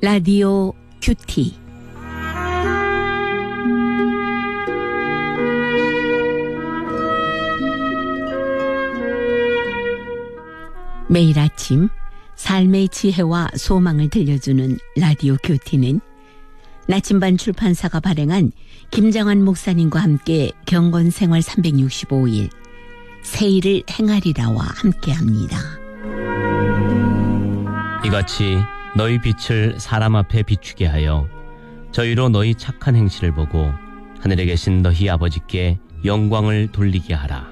라디오 큐티. 매일 아침 삶의 지혜와 소망을 들려주는 라디오 큐티는 나침반 출판사가 발행한 김정환 목사님과 함께 경건생활 365일 새 일을 행하리라와 함께합니다. 이같이 너희 빛을 사람 앞에 비추게 하여 저희로 너희 착한 행실을 보고 하늘에 계신 너희 아버지께 영광을 돌리게 하라.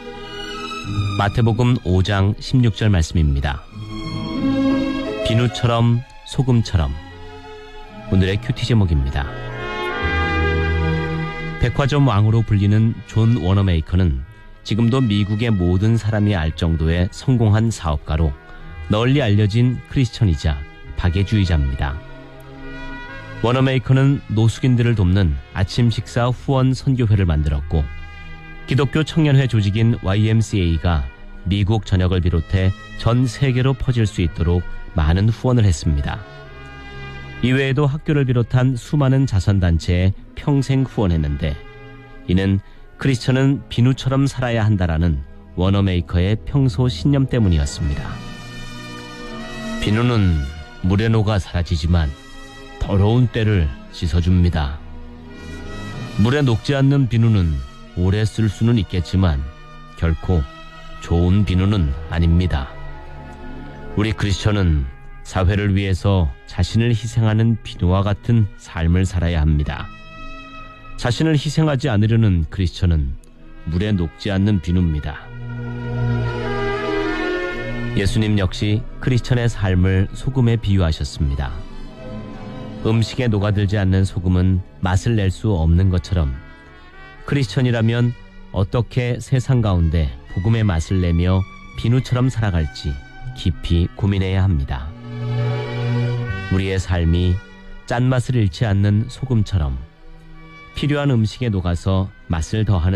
마태복음 5장 16절 말씀입니다. 비누처럼 소금처럼. 오늘의 큐티 제목입니다. 백화점 왕으로 불리는 존 워너메이커는 지금도 미국의 모든 사람이 알 정도의 성공한 사업가로 널리 알려진 크리스천이자 박애주의자입니다. 워너메이커는 노숙인들을 돕는 아침 식사 후원 선교회를 만들었고 기독교 청년회 조직인 YMCA가 미국 전역을 비롯해 전 세계로 퍼질 수 있도록 많은 후원을 했습니다. 이외에도 학교를 비롯한 수많은 자선단체에 평생 후원했는데 이는 크리스천은 비누처럼 살아야 한다라는 워너메이커의 평소 신념 때문이었습니다. 비누는 물에 녹아 사라지지만 더러운 때를 씻어줍니다. 물에 녹지 않는 비누는 오래 쓸 수는 있겠지만 결코 좋은 비누는 아닙니다. 우리 크리스천은 사회를 위해서 자신을 희생하는 비누와 같은 삶을 살아야 합니다. 자신을 희생하지 않으려는 크리스천은 물에 녹지 않는 비누입니다. 예수님 역시 크리스천의 삶을 소금에 비유하셨습니다. 음식에 녹아들지 않는 소금은 맛을 낼 수 없는 것처럼 크리스천이라면 어떻게 세상 가운데 복음의 맛을 내며 비누처럼 살아갈지 깊이 고민해야 합니다. 우리의 삶이 짠맛을 잃지 않는 소금처럼 필요한 음식에 녹아서 맛을 더하는